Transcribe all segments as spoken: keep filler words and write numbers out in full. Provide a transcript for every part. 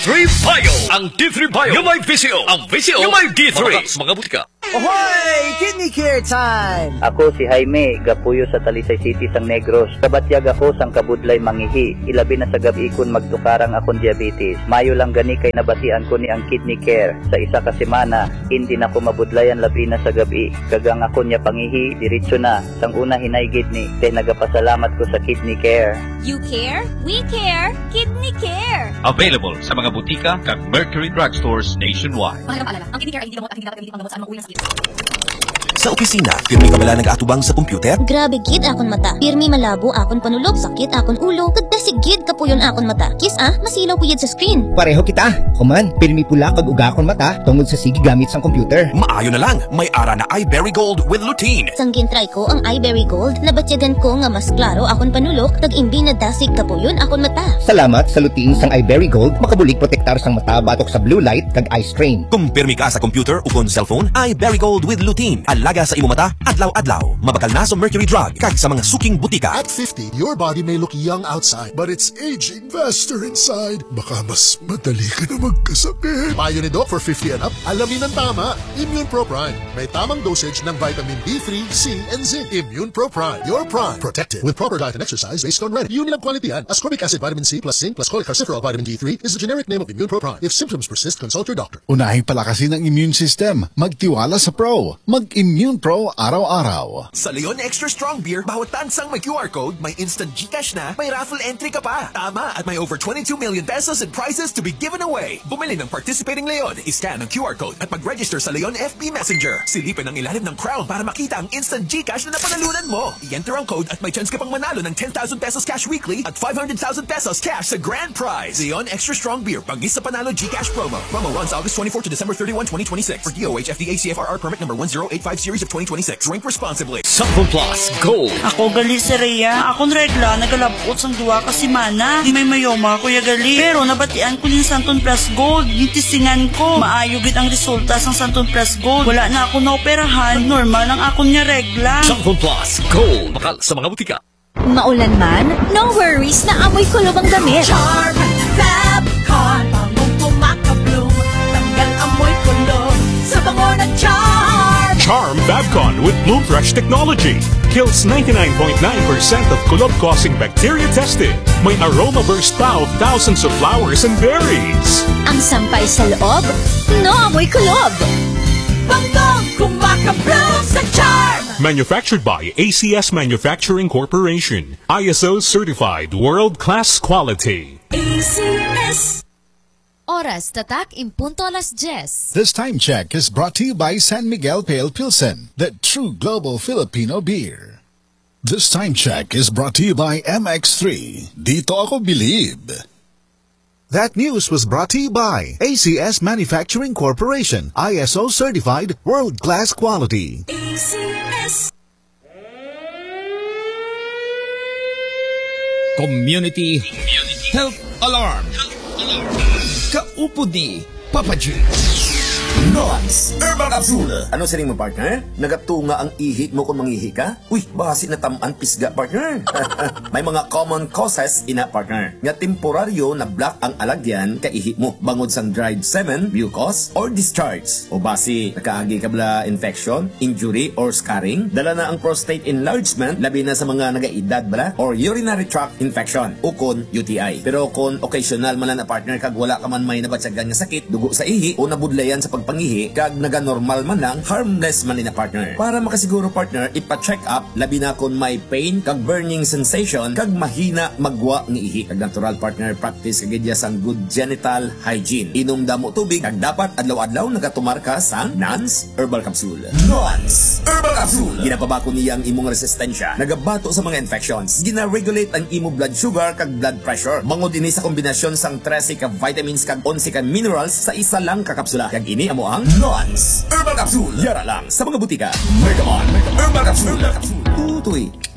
three Bio! Ang D three Bio yung may V C O. Ang V C O yung may D three. Mga mga butika. Ahoy! Kidney Care time! Ako si Jaime, gapuyo sa Talisay City sang Negros. Kabatyag ako sang kabudlay mangihi. Ilabi na sa gabi kun magtukarang akong diabetes. Mayo lang gani kay nabatian ko ni ang Kidney Care. Sa isa ka semana, hindi na ko mabudlayan labi na sa gabi. Kagang ako niya pangihi, diretso na. Sang una hinaygid ni, kay nagapasalamat ko sa Kidney Care. You care? We care! Kidney Care! Available sa mga butika kag Mercury Drugstores nationwide. Mahalagang paalala, ang Kidney Care ay hindi gamot at hindi dapat gamitin panggamot sa anumang uri ng sakit. Sa opisina, pirmi ka bala nag-atubang sa computer? Grabe gid akon mata. Pirmi malabo akon panulog, sakit akon ulo, kadasig gid kapuyon akon mata. Kis ah, masilaw ko yun sa screen. Pareho kita. Kuman, pirmi pula kag uga akon mata tungod sa sige gamit sang computer. Maayo na lang, may ara na iBerry Gold with lutein. Sanggin try ko ang iBerry Gold, nabatyagan ko nga mas klaro akon panulog, kag imbi na dasig kapuyon akon mata. Salamat sa lutein sang iBerry Gold, makabulig protektar sang mata batok sa blue light kag eye strain. Kung pirmi ka sa computer o kon cellphone, iBerry Gold with lutein. Alaga sa imo mata, adlaw-adlaw. Mabakal na sa Mercury Drug kag sa mga suking butika. At fifty, your body may look young outside, but it's aging faster inside. Baka mas madali ka na magkasakit. Payo ni Doc for fifty and up, alamin ang tama. Immune Pro Prime. May tamang dosage ng vitamin D three, C, and zinc. Immune Pro Prime. Your prime. Protected with proper diet and exercise based on red. Yun nilang kwalitihan. Ascorbic acid, vitamin C plus zinc plus cholecalciferol vitamin D three is the generic name of Immune Pro Prime. If symptoms persist, consult your doctor. Unahin palakasin ang immune system. Magtiwala sa Pro. Mag-Immune Pro araw-araw. Sa Leon Extra Strong Beer, bawat tansang may Q R code, may instant GCash na, may raffle entry ka pa. Tama, at may over twenty-two million pesos in prizes to be given away. Bumili ng participating Leon, iscan ang Q R code at mag-register sa Leon F B Messenger. Silipin ang ilalim ng crown para makita ang instant GCash na napanalunan mo. I-enter ang code at may chance ka pang manalo ng ten thousand pesos cash weekly at five hundred thousand pesos cash sa grand prize. Leon Extra Strong Beer, pangis sa panalo GCash promo. Promo runs August twenty-fourth to December thirty-first, twenty twenty-six. For D O H F D A C F R R permit number one zero eight five series of twenty twenty-six. Drink responsibly. Sample Plus Gold. Ako gali si Rhea. Akong regla, nagalabot sang duwa ka simana. Di may mayoma, kuya gali. Pero nabatian ko yung Santon Plus Gold. Gitisingan ko. Maayo gid ang resulta sang Santon Plus Gold. Wala na ako naoperahan. Normal ang akong niya regla. Sample Plus Gold. Bakal sa mga butika. Maulan man, no worries na amoy kulob ang damit. Charm Fabcon, bangong kumaka-bloom. Tanggal amoy kulob sa bango ng Charm. Charm Fabcon with Bloom Fresh technology kills ninety-nine point nine percent of kulob-causing bacteria tested. May aroma burst pa of thousands of flowers and berries. Ang sampay sa loob, no amoy kulob. Bangong kumaka-bloom sa Charm. Manufactured by A C S Manufacturing Corporation. I S O certified world-class quality. A C S. Oras tatak impunto alas diyes. This time check is brought to you by San Miguel Pale Pilsen, the true global Filipino beer. This time check is brought to you by M X three. Dito ako believe. That news was brought to you by A C S Manufacturing Corporation, I S O certified world-class quality. A C S. Community Health Alarm. Kaupod ni Papa G. Nox Herbal Capsule. Ano sa mo, partner? Nagatunga ang ihi mo kung mangihi ka? Uy, basi na tamaan pisga, partner. May mga common causes ina, partner. Nga temporaryo na block ang alagyan ka ihi mo. Bangod sang dried semen, mucus, or discharge. O basi, nakaagi ka bala infection, injury, or scarring. Dala na ang prostate enlargement, labi na sa mga nagaedad bala, or urinary tract infection, o kon U T I. Pero kung occasional man na partner kag wala ka man may nabatsagan nga sakit, dugo sa ihi, o nabudlayan sa pagpangihi, kag naga-normal man lang, harmless man na partner. Para makasiguro partner, ipa-check up, labi na kung may pain, kag burning sensation, kag mahina magwa ng ihi. Kag natural partner, practice kagidya sang good genital hygiene. Inom damo tubig, kag dapat adlaw-adlaw nagatumar ka sa Nance Herbal Capsule. Nance Herbal Capsule. Ginapabako niya ang imong resistensya, nagabato sa mga infections, gina-regulate ang imo blood sugar kag blood pressure. Bangod ini sa kombinasyon sang trese ka vitamins kag onse ka minerals sa isa lang ka kapsula. Kag ini amo ang Nance Herbal Capsule. Yara lang sa mga butika. Mercamon Herbal Capsule. Tutoy.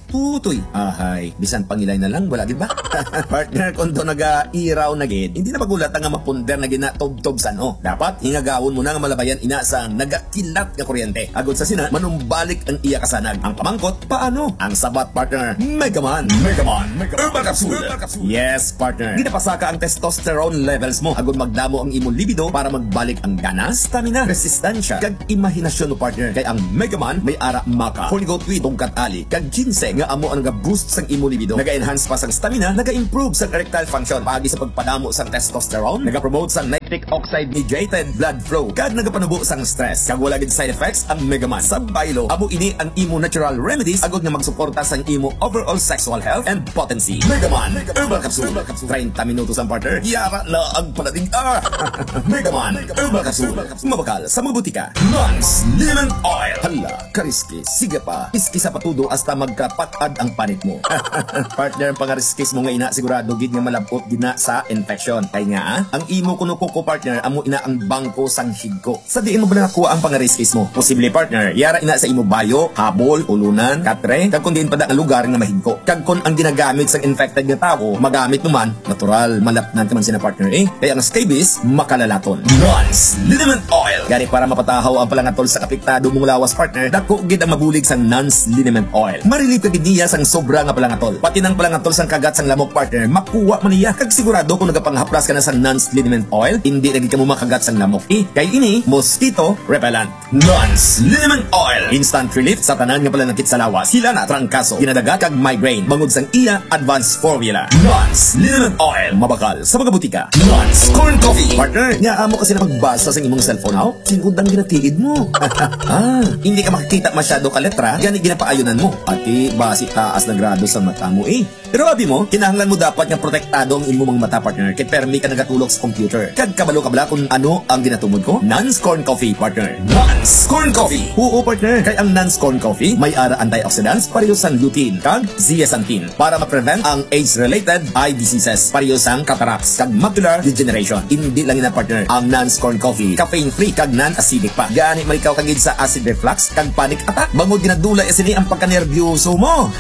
tutoy. Ahay, bisan pangilay na lang, wala gid ba? Partner, kung to naga-iraw na gid, hindi na magulat nga mapunder na gina tob-tob sano. Dapat hingagawon mo na nga malabayan ina sa nagakilat nga kuryente. Agod sa sina, manumbalik ang iya kasanag. Ang pamangkot, paano? Ang sabat, partner, Megaman. Megaman. Herbal Capsule. Yes, partner. Ginapasaka ang testosterone levels mo. Agod magdamo ang imong libido para magbalik ang ganas, stamina, resistensya, kag imahinasyon mo, partner. Kay ang Megaman may ara maka, holy goat with tungkat ali, kag ginseng nga amo ang naga-boost sang imong libido. Naga-enhance pa sang stamina, naga-improve sang erectile function, pagi sa pagpadamo sang testosterone, naga-promote sang nitric oxide mediated blood flow, kag nagapanubo sang stress. Kag wala gid side effects ang Megaman. Sa baylo, amo ini ang imo natural remedies agod nga magsuporta sang imo overall sexual health and potency. Megaman Herbal Capsule. thirty minutos ang partner. Yara na ang palating ah. Megaman Herbal Capsule. Mabakal sa mga butika. Nance Lemon Oil. Hala, kariski. Sige pa. Iski sa patudo hasta magkapatad ang panit mo. Partner, ang pangariskis mo nga ina sigurado gid nga malabot gina sa infection. Kay nga, ang imo kuno ko partner amo ina ang bangko sang higko. Sa diin mo ba nakuha ang pangariskis mo? Posible partner. Yara ina sa imo bayo, habol, ulunan, katre, kag kun diin pa da nga lugar nga mahigko. Kag kun ang ginagamit sang infected nga tao, magamit naman, natural, malapnan ka man sina partner eh. Kaya ang scabies, makalalaton. Nance Liniment Oil. Gani para mapatahaw ang palangatol sa apektado mong lawas partner, dako gid ang mabulig sang Nance Liniment Oil. Marilip ka gid niya sang sobra nga palangatol. Pati nang palangatol sang kagat sang lamok partner, makuha man niya. Kag sigurado kung nagapanghapras ka na sa Nance Liniment Oil, hindi na gid ka mo makagat sang lamok. Eh, kay ini, mosquito repellent. Nance Liniment Oil. Instant relief sa tanan nga palanakit sa lawas. Hila na trangkaso, ginadaga kag migraine. Bangod sang iya advanced formula. Nance Liniment Oil. Mabakal sa mga butika. Nance Corn Coffee. Partner, nga amo kasi na magbasa sa imong cellphone aw. Sinudang ginatiid mo. Ah, hindi ka makikita masyado ka letra, gani ginapaayunan mo. Pati basi taas na grado sa mata mo eh. Pero abi mo, kinahanglan mo dapat nga protektado ang imong mga mata partner. Kay permi ka nagatulog sa computer. Kag kabalo ka bala kung ano ang ginatumod ko? Nance Corn Coffee partner. Nance Corn Coffee. Oo partner, kay ang Nance Corn Coffee may ara antioxidants pareho sang lutein kag zeaxanthin para ma-prevent ang age-related eye diseases pareho sang cataracts kag macular degeneration. Hindi lang ina partner ang Nance Corn Coffee, caffeine-free kag non-acidic pa. Gani malikaw kagid sa acid reflux kag panic attack. Bangod ginadula isini ang pagkanerbiyoso mo.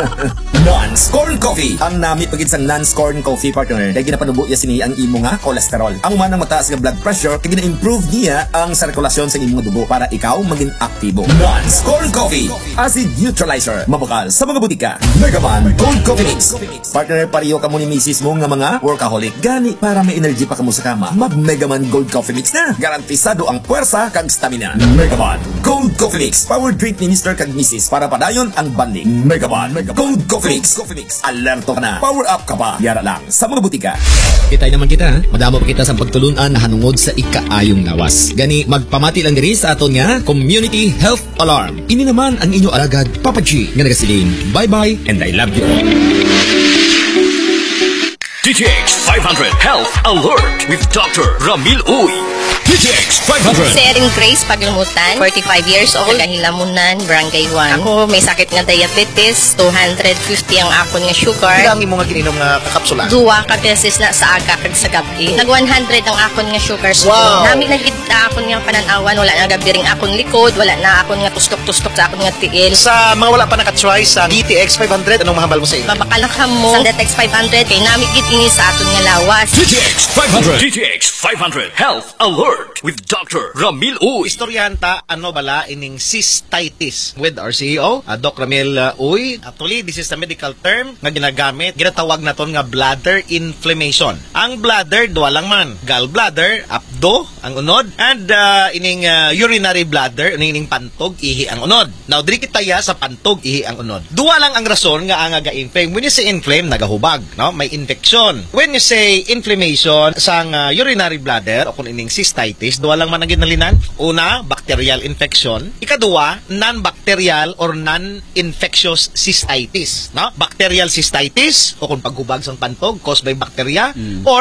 Nance Corn Coffee. Ang nami pagid sang Nance Corn Coffee partner kay ginapanubo ya sini ang imo nga cholesterol. Ang umanang mataas nga blood pressure kay gina-improve niya ang sirkulasyon sa imong dugo para ikaw maging aktibo. Nance Corn Coffee. Acid neutralizer. Mabukal sa mga butika. Megaman Gold Coffee Mix. Partner, pariyo ka mo ni misis mo nga mga workaholic. Gani para may energy pa kamo sa kama. Mag Megaman Gold Coffee Mix na. Garantisado ang puwersa kag stamina. Megaman Gold Coffee Mix. Power drink ni Mister kag Missus para padayon ang banding. Megaman Gold Coffee Mix. Coffee Mix. Alerto ka na. Power up ka pa. Yara lang sa mga butika. Kitay naman kita, ha? Madamo pa kita sa pagtulunan na hanungod sa ikaayong lawas. Gani, magpamati lang diri sa aton nga Community Health Alarm. Ini naman ang inyo alagad, Papa G, nga nagasiling. Bye-bye and I love you. D T X five hundred Health Alert with Doctor Ramil Uy. D T X five hundred. Si Erin Grace Paglumutan, forty-five years old, Hilamunan, Barangay one. Ako may sakit nga diabetes, two hundred fifty ang akon nga sugar. Ilang mo nga ginom nga kakapsula? Duwa ka beses na sa aga kag sa gabi. Nag one hundred ang akon nga sugar. Wow. Nami na gid akon nga pananawan, wala na gabiring akon likod, wala na akon nga tustok-tustok sa akon nga tiil. Sa mga wala pa nakatry sa D T X five hundred, anong mahambal mo sa iyo? Mabakalakam mo sa D T X five hundred kay nami gid ini sa aton nga lawas. D T X five hundred. D T X five hundred Health Alert with Doctor Ramil Uy. Istoryanta, ano bala ining cystitis with our C E O, uh, Doc Ramil uh, Uy. Actually, this is a medical term nga ginagamit, ginatawag naton nga bladder inflammation. Ang bladder, duwa lang man. Gallbladder, abdo, ang unod, and uh, ining uh, urinary bladder, ining pantog, ihi ang unod. Now, diri kitaya sa pantog, ihi ang unod. Duwa lang ang rason nga ang ga-inflame. When you say inflame, nagahubag, no? May infection. When you say inflammation sang uh, urinary bladder o kung ining cystitis, duwa lang man ang ginalinan. Una, bacterial infection. Ikaduwa, non-bacterial or non-infectious cystitis, no? Bacterial cystitis o kung paghubag sang pantog caused by bacteria, mm. or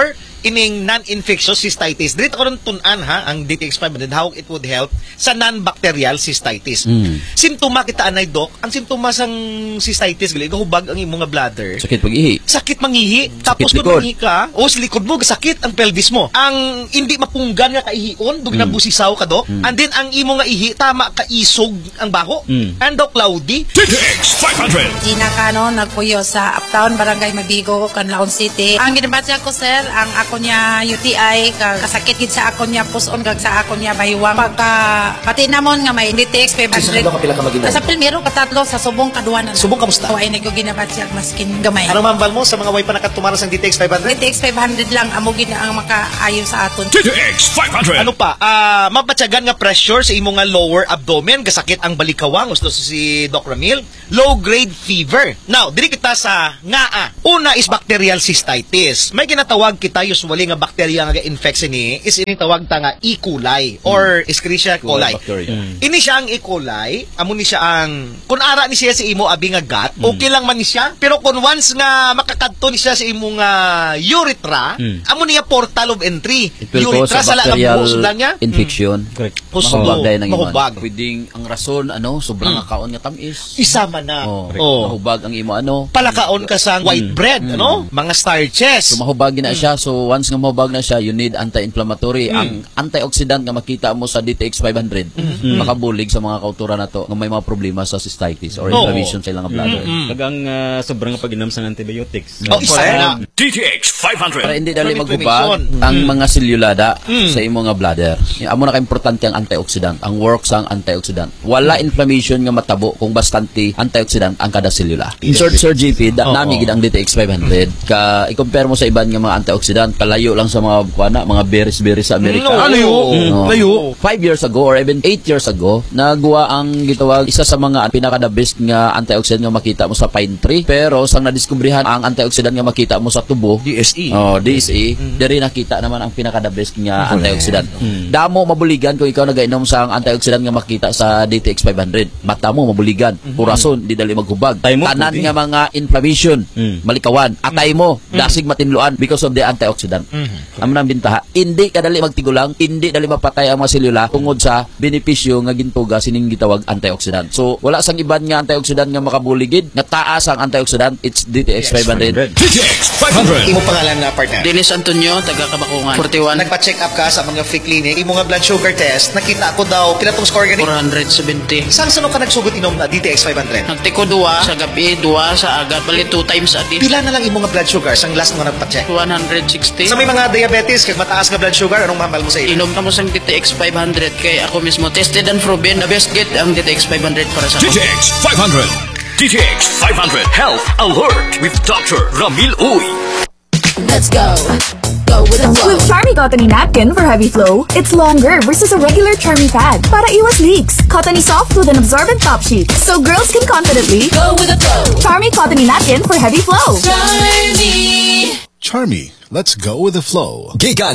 ining non-infectious cystitis. Dito ko rin tunan ha, ang D T X five hundred, how it would help sa non-bacterial cystitis. Mm. Simptoma kita anay, Doc. Ang simptoma sang cystitis, gali, gahubag ang imong nga bladder. Sakit pag-ihi. Sakit mangihi. Tapos Sakit kung mangihi ka, o sa likod mo, sakit ang pelvis mo. Ang hindi mapunggan nga kaihion, dug na busisaw ka, Doc. Mm. And then, ang imo nga ihi, tama kaisog ang baho. Mm. And Doc Cloudy. D T X five hundred. Gina ka no, nagpuyo sa Uptown, Barangay Mabigo, Canlaon City. Ang ginabatya ko, sir, ang ako niya U T I, kag kasakit gid sa ako niya puson, kag sa ako niya baywang. Pagka pati namon nga may D T X five hundred. Sa kapila ka maginay? Sa Pilmiro, katatlo, sa Subong, Kaduanan. Subong, kamusta? O, ay nag ginabatya, maskin gamay. Ano mambal mo sa mga way pa nakatumaras ng D T X five hundred? D T X five hundred lang, amo gid ang makaayo sa aton. D T X five hundred. Ano pa? Ah, mapatsagan nga pressure sa imo nga lower abdomen, gasakit ang balikawang, gusto si Doc Ramil. Low grade fever. Now, diri kita sa ngaa. Una is bacterial cystitis. May ginatawag kita usually nga bacteria nga infection ni is ini tawag ta nga E. coli or Escherichia coli. Mm. Ini siya ang E. coli, amo ni siya ang kun ara ni siya sa imo abi nga gut, okay lang man ni siya. Pero kung once nga makakadto ni siya sa imo nga urethra, Mm. amo niya portal of entry. It will Urethra cause a sa bacterial lang niya. infection. Correct. Mahubag dahil ng iman. Mahubag. Pwedeng ang rason, ano, sobrang Mm. nga kaon nga tamis. Isama na. Oh, Oh. mahubag ang imo, ano. Palakaon ka sa white Mm. bread, Mm. ano? Mga starches. So mahubag na siya. So once nga mahubag na siya, you need anti-inflammatory. Mm. Ang antioxidant nga makita mo sa D T X five hundred, Mm. makabulig sa mga kauturan na to nga may mga problema sa cystitis or Oo. inflammation sa ilang bladder. Kag ang uh, sobrang pag-inom sa antibiotics. Oh, isa na. D T X five hundred. Para hindi dali Chronic maghubag inflammation. ang Mm. mga selulada Mm. sa imo nga bladder. Amo na ka-importante ang antioxidant, ang work sa antioxidant. Wala inflammation nga matabo kung bastante antioxidant ang kada selula. In short, Sir G P, da, Oo. nami gid ang D T X five hundred. Ka i-compare mo sa iban nga mga antioxidant, kalayo lang sa mga kuana, mga berries-berries sa Amerika. No. Layo. No. Layo. Five years ago or even eight years ago, nagawa ang gitawag isa sa mga pinaka-the best nga antioxidant nga makita mo sa pine tree. Pero sang nadiskubrihan ang antioxidant nga makita mo sa tubo, D S E. Oh, D S E. Diri nakita naman ang pinaka-the best nga antioxidant. Damo mabuligan kung ikaw nagainom sa antioxidant nga makita sa D T X five hundred. Mata mo mabuligan, purason, di dali maghubag. Tanan nga mga inflammation, malikawan, atay mo, dasig matinluan because of the antioxidant. Amo nang bintaha. Hindi kadali magtigulang, hindi dali mapatay ang mga selula tungod sa benepisyo nga gintuga sining gitawag antioxidant. So wala sang iban nga antioxidant nga makabuligid, nga taas ang antioxidant, it's D T X five hundred. D T X five hundred. Imo pangalan na partner? Dennis Antonio, taga Kabakungan. forty-one. Nagpa-check up ka sa mga free clinic, imo nga blood sugar test, nakita ko daw pila tong score gani? four seventy. Saan saan ka nagsugot inom na D T X five hundred? Nagtiko duwa sa gabi, duwa sa aga, bali two times a day. Pila na lang imo nga blood sugar sang last mo nagpa-check? one sixty. Sa may mga diabetes kag mataas nga blood sugar, anong mamal mo sa ilo? Inom ka mo sang D T X five hundred kay ako mismo tested and proven the best get ang D T X five hundred para sa D T X five hundred. D T X five hundred Health Alert with Doctor Ramil Uy. Let's go. Go with the flow. With Charmy Cottony Napkin for heavy flow, it's longer versus a regular Charmy pad. Para iwas leaks, Cottony soft with an absorbent top sheet, so girls can confidently Go with the flow. Charmy Cottony Napkin for heavy flow. Charmy. Charmy, let's go with the flow. Gigan